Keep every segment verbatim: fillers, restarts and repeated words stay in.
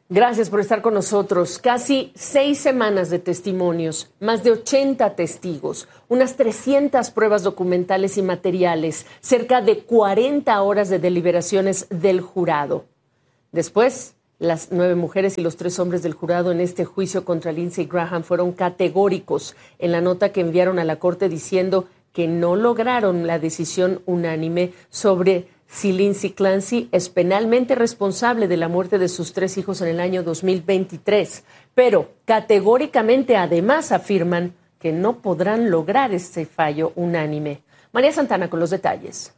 Gracias por estar con nosotros. Casi seis semanas de testimonios, más de ochenta testigos, unas trescientas pruebas documentales y materiales, cerca de cuarenta horas de deliberaciones del jurado. Después, las nueve mujeres y los tres hombres del jurado en este juicio contra Lindsey Graham fueron categóricos en la nota que enviaron a la corte diciendo que no lograron la decisión unánime sobre si Lindsey Clancy es penalmente responsable de la muerte de sus tres hijos en el año dos mil veintitrés, pero categóricamente además afirman que no podrán lograr este fallo unánime. María Santana con los detalles.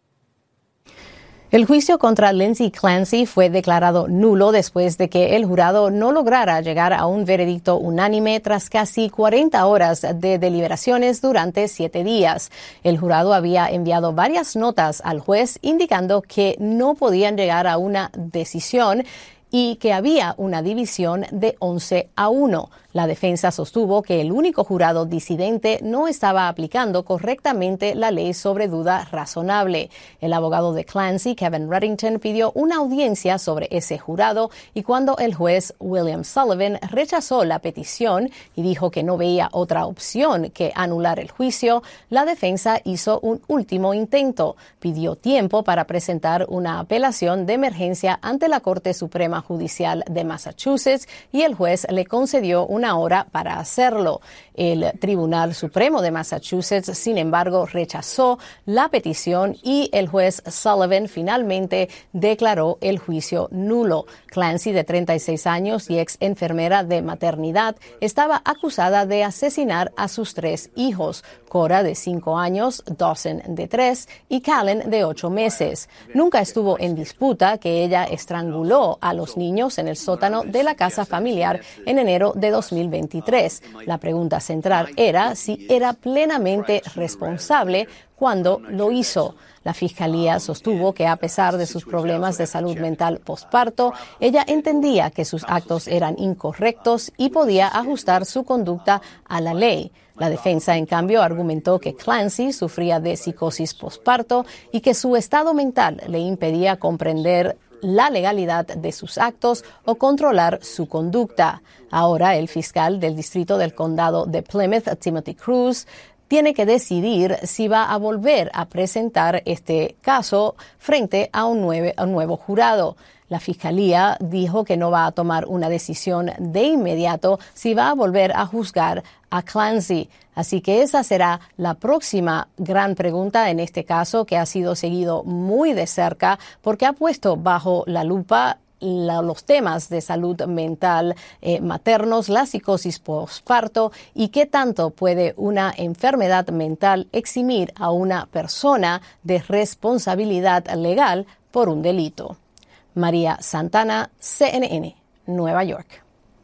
El juicio contra Lindsey Clancy fue declarado nulo después de que el jurado no lograra llegar a un veredicto unánime tras casi cuarenta horas de deliberaciones durante siete días. El jurado había enviado varias notas al juez indicando que no podían llegar a una decisión y que había una división de once a uno. La defensa sostuvo que el único jurado disidente no estaba aplicando correctamente la ley sobre duda razonable. El abogado de Clancy, Kevin Reddington, pidió una audiencia sobre ese jurado y cuando el juez William Sullivan rechazó la petición y dijo que no veía otra opción que anular el juicio, la defensa hizo un último intento. Pidió tiempo para presentar una apelación de emergencia ante la Corte Suprema Judicial de Massachusetts y el juez le concedió una hora para hacerlo. El Tribunal Supremo de Massachusetts, sin embargo, rechazó la petición y el juez Sullivan finalmente declaró el juicio nulo. Clancy, de treinta y seis años y ex enfermera de maternidad, estaba acusada de asesinar a sus tres hijos, Cora, de cinco años, Dawson, de tres, y Callen, de ocho meses. Nunca estuvo en disputa que ella estranguló a los niños en el sótano de la casa familiar en enero de dos mil veintitrés. La pregunta central era si era plenamente responsable cuando lo hizo. La Fiscalía sostuvo que a pesar de sus problemas de salud mental posparto, ella entendía que sus actos eran incorrectos y podía ajustar su conducta a la ley. La defensa, en cambio, argumentó que Clancy sufría de psicosis posparto y que su estado mental le impedía comprender la legalidad de sus actos o controlar su conducta. Ahora, el fiscal del Distrito del Condado de Plymouth, Timothy Cruz, tiene que decidir si va a volver a presentar este caso frente a un, nueve, a un nuevo jurado. La Fiscalía dijo que no va a tomar una decisión de inmediato si va a volver a juzgar a Clancy. Así que esa será la próxima gran pregunta en este caso, que ha sido seguido muy de cerca porque ha puesto bajo la lupa La, los temas de salud mental eh, maternos, la psicosis postparto y qué tanto puede una enfermedad mental eximir a una persona de responsabilidad legal por un delito. María Santana, C N N, Nueva York.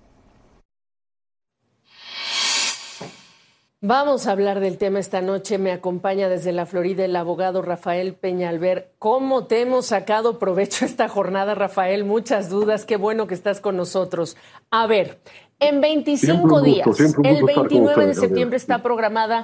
Vamos a hablar del tema esta noche. Me acompaña desde la Florida el abogado Rafael Peñalver. ¿Cómo te hemos sacado provecho esta jornada, Rafael? Muchas dudas. Qué bueno que estás con nosotros. A ver, en veinticinco días, el veintinueve de septiembre está programada...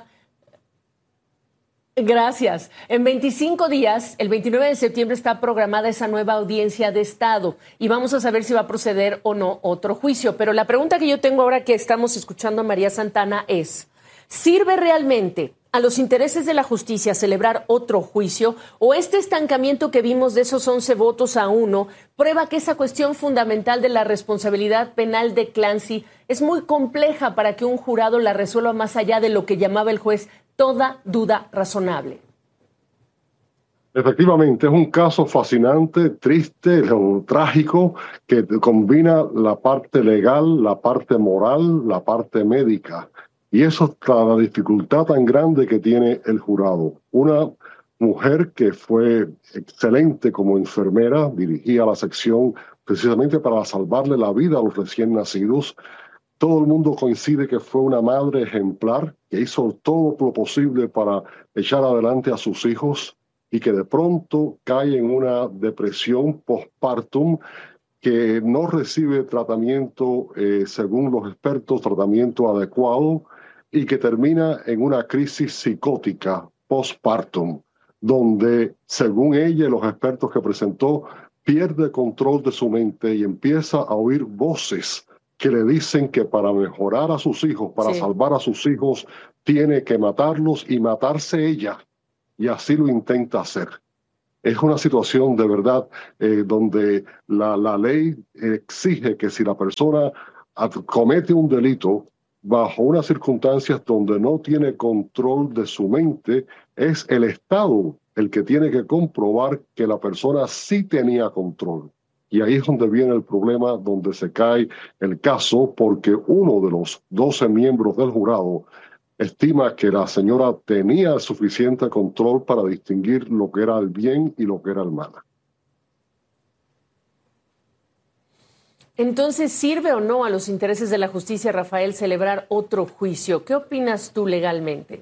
Gracias. En veinticinco días, el veintinueve de septiembre está programada esa nueva audiencia de Estado y vamos a saber si va a proceder o no otro juicio. Pero la pregunta que yo tengo ahora que estamos escuchando a María Santana es... ¿Sirve realmente a los intereses de la justicia celebrar otro juicio o este estancamiento que vimos de esos once votos a uno prueba que esa cuestión fundamental de la responsabilidad penal de Clancy es muy compleja para que un jurado la resuelva más allá de lo que llamaba el juez toda duda razonable? Efectivamente, es un caso fascinante, triste, trágico, que combina la parte legal, la parte moral, la parte médica. Y eso es la dificultad tan grande que tiene el jurado. Una mujer que fue excelente como enfermera, dirigía la sección precisamente para salvarle la vida a los recién nacidos. Todo el mundo coincide que fue una madre ejemplar, que hizo todo lo posible para echar adelante a sus hijos y que de pronto cae en una depresión postpartum, que no recibe tratamiento, eh, según los expertos, tratamiento adecuado, y que termina en una crisis psicótica postpartum, donde, según ella y los expertos que presentó, pierde control de su mente y empieza a oír voces que le dicen que para mejorar a sus hijos, para Sí. salvar a sus hijos, tiene que matarlos y matarse ella. Y así lo intenta hacer. Es una situación de verdad eh, donde la, la ley exige que si la persona comete un delito bajo unas circunstancias donde no tiene control de su mente, es el Estado el que tiene que comprobar que la persona sí tenía control. Y ahí es donde viene el problema, donde se cae el caso, porque uno de los doce miembros del jurado estima que la señora tenía suficiente control para distinguir lo que era el bien y lo que era el mal. Entonces, ¿sirve o no a los intereses de la justicia, Rafael, celebrar otro juicio? ¿Qué opinas tú legalmente?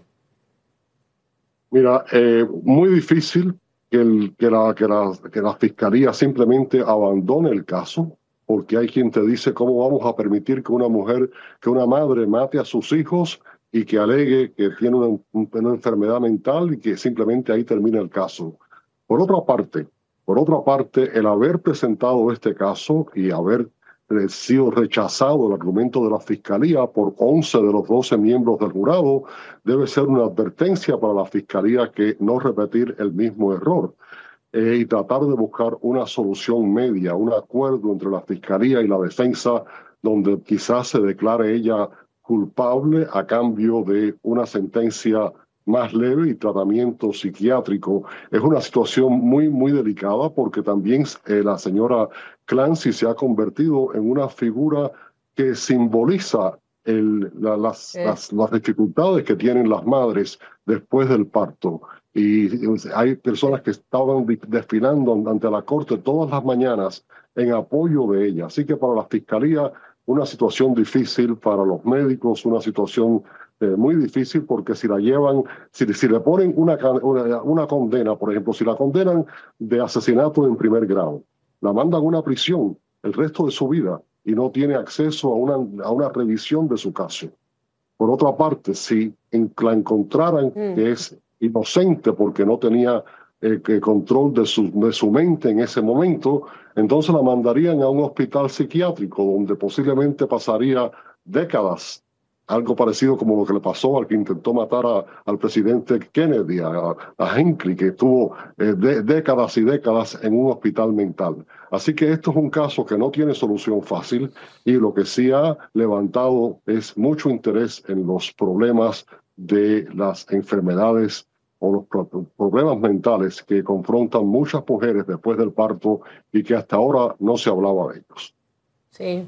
Mira, eh, muy difícil que, el, que, la, que, la, que la fiscalía simplemente abandone el caso, porque hay quien te dice cómo vamos a permitir que una mujer, que una madre mate a sus hijos y que alegue que tiene una, una enfermedad mental y que simplemente ahí termina el caso. Por otra parte, por otra parte, el haber presentado este caso y haber eh, sido rechazado el argumento de la fiscalía por once de los doce miembros del jurado debe ser una advertencia para la fiscalía que no repetir el mismo error eh, y tratar de buscar una solución media, un acuerdo entre la fiscalía y la defensa donde quizás se declare ella culpable a cambio de una sentencia más leve y tratamiento psiquiátrico. Es una situación muy, muy delicada porque también eh, la señora Clancy se ha convertido en una figura que simboliza el, la, las, eh. las, las dificultades que tienen las madres después del parto. Y hay personas que estaban desfilando ante la corte todas las mañanas en apoyo de ella. Así que para la fiscalía, una situación difícil, para los médicos, una situación eh, muy difícil, porque si la llevan, si, si le ponen una, una, una condena, por ejemplo, si la condenan de asesinato en primer grado, la mandan a una prisión el resto de su vida y no tiene acceso a una, a una revisión de su caso. Por otra parte, si en, la encontraran mm. que es inocente porque no tenía eh, que control de su, de su mente en ese momento, entonces la mandarían a un hospital psiquiátrico donde posiblemente pasaría décadas, algo parecido como lo que le pasó al que intentó matar a, al presidente Kennedy, a, a Hinckley, que estuvo eh, de, décadas y décadas en un hospital mental. Así que esto es un caso que no tiene solución fácil y lo que sí ha levantado es mucho interés en los problemas de las enfermedades o los problemas mentales que confrontan muchas mujeres después del parto y que hasta ahora no se hablaba de ellos. Sí.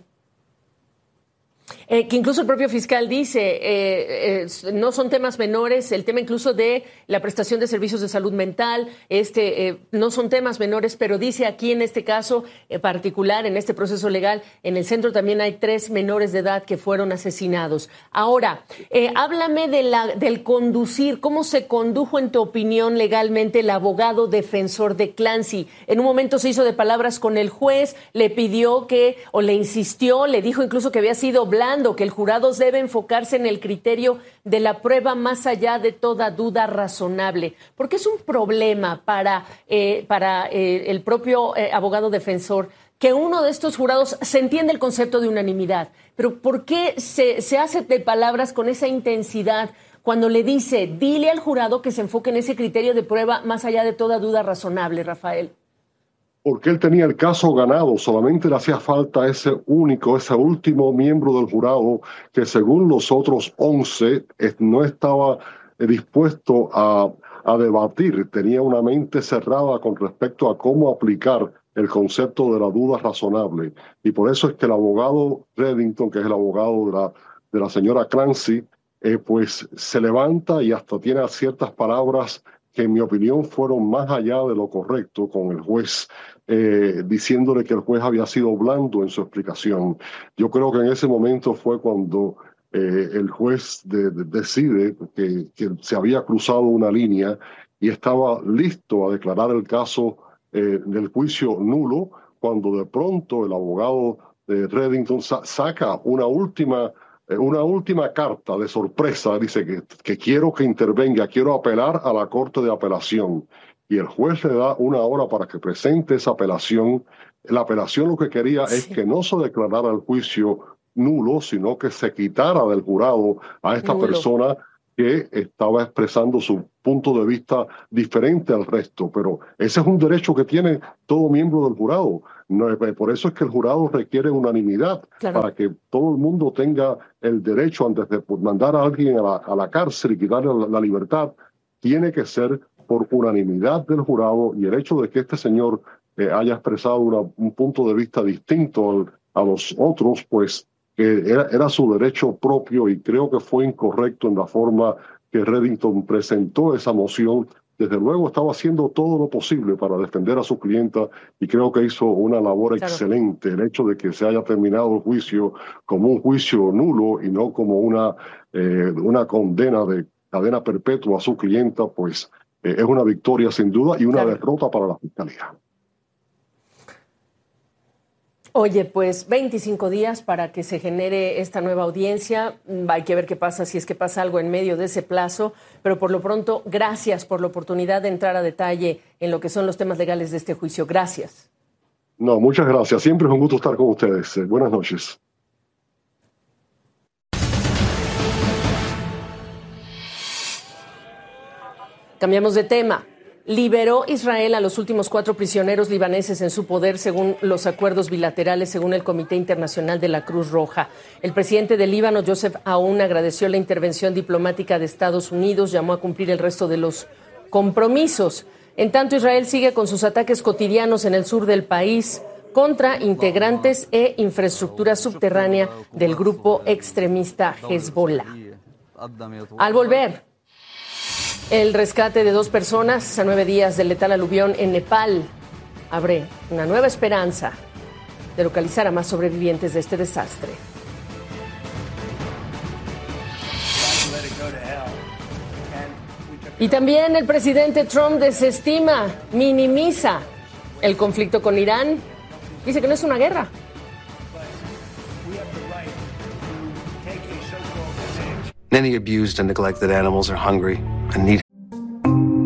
Eh, que incluso el propio fiscal dice, eh, eh, no son temas menores, el tema incluso de la prestación de servicios de salud mental, este, eh, no son temas menores, pero dice aquí en este caso en particular, en este proceso legal, en el centro también hay tres menores de edad que fueron asesinados. Ahora, eh, háblame de la, del conducir, ¿cómo se condujo en tu opinión legalmente el abogado defensor de Clancy? En un momento se hizo de palabras con el juez, le pidió que, o le insistió, le dijo incluso que había sido blando, que el jurado debe enfocarse en el criterio de la prueba más allá de toda duda razonable. Porque es un problema para, eh, para eh, el propio eh, abogado defensor que uno de estos jurados se entiende el concepto de unanimidad, pero ¿por qué se, se hace de palabras con esa intensidad cuando le dice, dile al jurado que se enfoque en ese criterio de prueba más allá de toda duda razonable, Rafael? Porque él tenía el caso ganado, solamente le hacía falta ese único, ese último miembro del jurado que según los otros once no estaba dispuesto a, a debatir, tenía una mente cerrada con respecto a cómo aplicar el concepto de la duda razonable. Y por eso es que el abogado Reddington, que es el abogado de la, de la señora Clancy, eh, pues se levanta y hasta tiene ciertas palabras que en mi opinión fueron más allá de lo correcto con el juez, eh, diciéndole que el juez había sido blando en su explicación. Yo creo que en ese momento fue cuando eh, el juez de, de, decide que, que se había cruzado una línea y estaba listo a declarar el caso eh, del juicio nulo, cuando de pronto el abogado de Reddington sa saca una última Una última carta de sorpresa, dice que, que quiero que intervenga, quiero apelar a la Corte de Apelación. y el juez le da una hora para que presente esa apelación. La apelación lo que quería sí. es que no se declarara el juicio nulo, sino que se quitara del jurado a esta nulo. persona que estaba expresando su punto de vista diferente al resto. Pero ese es un derecho que tiene todo miembro del jurado. No, por eso es que el jurado requiere unanimidad, claro. para que todo el mundo tenga el derecho, antes de mandar a alguien a la, a la cárcel y quitarle la, la libertad, tiene que ser por unanimidad del jurado, y el hecho de que este señor eh, haya expresado una, un punto de vista distinto al, a los otros, pues que era, era su derecho propio, y creo que fue incorrecto en la forma que Reddington presentó esa moción. Desde luego estaba haciendo todo lo posible para defender a su clienta, y creo que hizo una labor claro. excelente. El hecho de que se haya terminado el juicio como un juicio nulo y no como una, eh, una condena de cadena perpetua a su clienta, pues eh, es una victoria sin duda y una claro. derrota para la fiscalía. Oye, pues veinticinco días para que se genere esta nueva audiencia. Hay que ver qué pasa, si es que pasa algo en medio de ese plazo. Pero por lo pronto, gracias por la oportunidad de entrar a detalle en lo que son los temas legales de este juicio. Gracias. No, muchas gracias. Siempre es un gusto estar con ustedes. Eh, buenas noches. Cambiamos de tema. Liberó Israel a los últimos cuatro prisioneros libaneses en su poder según los acuerdos bilaterales, según el Comité Internacional de la Cruz Roja. El presidente del Líbano, Joseph Aoun, agradeció la intervención diplomática de Estados Unidos, llamó a cumplir el resto de los compromisos. En tanto, Israel sigue con sus ataques cotidianos en el sur del país contra integrantes e infraestructura subterránea del grupo extremista Hezbollah. Al volver, el rescate de dos personas a nueve días del letal aluvión en Nepal abre una nueva esperanza de localizar a más sobrevivientes de este desastre. Y también el presidente Trump desestima, minimiza el conflicto con Irán. Dice que no es una guerra. Many abused and neglected animals are hungry and need